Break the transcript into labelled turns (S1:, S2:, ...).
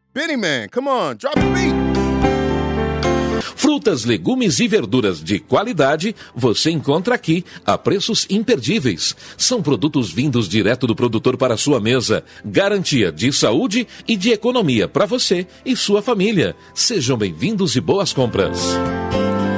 S1: Benny Man, come on, drop the beat.
S2: Frutas, legumes e verduras de qualidade você encontra aqui a preços imperdíveis. São produtos vindos direto do produtor para a sua mesa. Garantia de saúde e de economia para você e sua família. Sejam bem-vindos e boas compras.